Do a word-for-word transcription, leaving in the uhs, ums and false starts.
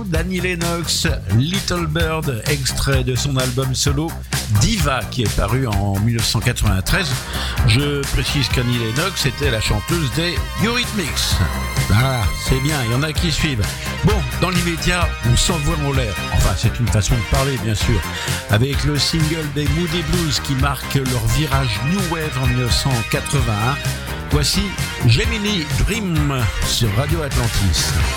d'Annie Lennox, Little Bird, extrait de son album solo Diva qui est paru en dix-neuf cent quatre-vingt-treize. Je précise qu'Annie Lennox était la chanteuse des Eurythmics. Voilà, c'est bien, il y en a qui suivent. Bon, dans l'immédiat, on s'envoie en l'air. Enfin, c'est une façon de parler, bien sûr. Avec le single des Moody Blues qui marque leur virage New Wave en dix-neuf cent quatre-vingt-un. Voici Gemini Dream sur Radio Atlantis.